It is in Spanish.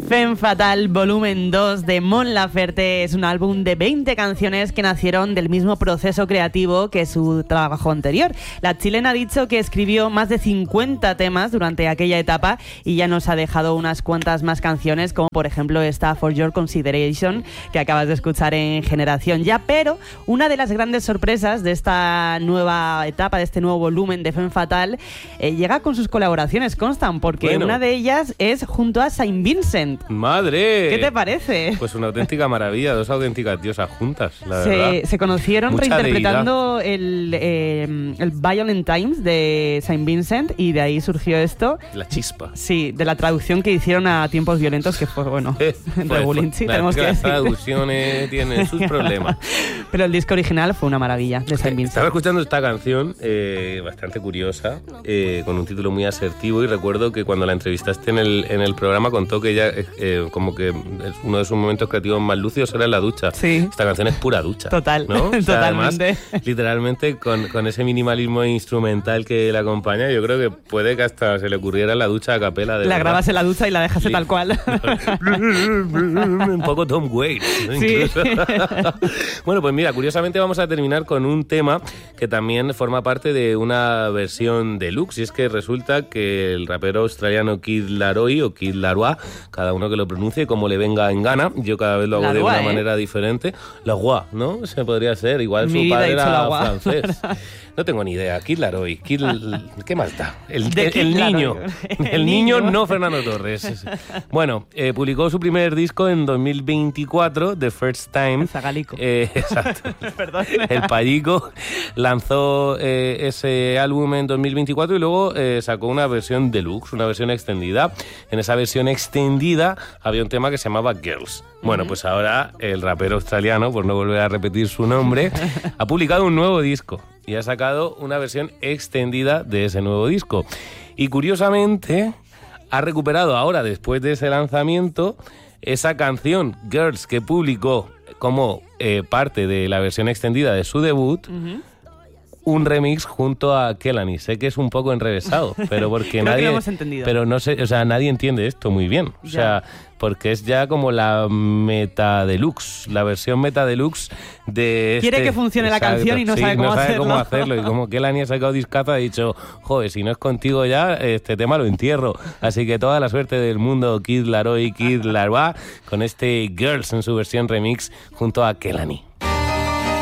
Femme Fatale Volumen 2 de Mon Laferte es un álbum de 20 canciones que nacieron del mismo proceso creativo que su trabajo anterior. La chilena ha dicho que escribió más de 50 temas durante aquella etapa y ya nos ha dejado unas cuantas más canciones, como por ejemplo esta For Your Consideration que acabas de escuchar en Generación Ya, pero una de las grandes sorpresas de esta nueva etapa, de este nuevo volumen de Femme Fatale, llega con sus colaboraciones, constan, porque una de ellas es junto a Saint Vincent. ¡Madre! ¿Qué te parece? Pues una auténtica maravilla, dos auténticas diosas juntas, la verdad. Se conocieron mucha reinterpretando el Violent Times de Saint Vincent y de ahí surgió esto. La chispa. Sí, de la traducción que hicieron a Tiempos Violentos, que fue, bueno, regulinchi, tenemos que las decir. Las traducciones tienen sus problemas. Pero el disco original fue una maravilla de Saint Vincent. Estaba escuchando esta canción, bastante curiosa, con un título muy asertivo, y recuerdo que cuando la entrevistaste en el programa contó que ella como que uno de sus momentos creativos más lúcidos era en la ducha. Sí. Esta canción es pura ducha. Total, ¿no? O sea, totalmente. Además, literalmente con ese minimalismo instrumental que la acompaña, yo creo que puede que hasta se le ocurriera la ducha a capela. La grabas en la ducha y la dejas tal cual. Un poco Tom Waits, ¿no? Sí. Bueno, pues mira, curiosamente vamos a terminar con un tema que también forma parte de una versión deluxe, y es que resulta que el rapero australiano Kid Laroi o Kid Laroi, cada uno que lo pronuncie como le venga en gana, yo cada vez lo hago de una manera diferente. Laroi, ¿no? Se podría ser, igual su padre era francés. No tengo ni idea. Kid Laroi, ¿qué más da? El niño. El niño, no Fernando Torres. Bueno, publicó su primer disco en 2024, The First Time. El Zagalico. Exacto. Perdón. El Pallico lanzó ese álbum en 2024 y luego sacó una versión deluxe, una versión extendida. En esa versión extendida había un tema que se llamaba Girls. Bueno, pues ahora el rapero australiano, por no volver a repetir su nombre, ha publicado un nuevo disco y ha sacado una versión extendida de ese nuevo disco. Y curiosamente ha recuperado ahora, después de ese lanzamiento, esa canción Girls que publicó como parte de la versión extendida de su debut, un remix junto a Kehlani. Sé que es un poco enrevesado, pero porque nadie lo hemos entendido. Pero no sé, o sea, nadie entiende esto muy bien. O sea, porque es ya como la meta deluxe, la versión meta deluxe de Quiere que funcione la canción y no sabe cómo hacerlo. Y como Kehlani ha sacado discazo, ha dicho, joder, si no es contigo ya, este tema lo entierro. Así que toda la suerte del mundo, Kid Laroi, Kid Laroi, con este Girls en su versión remix junto a Kehlani.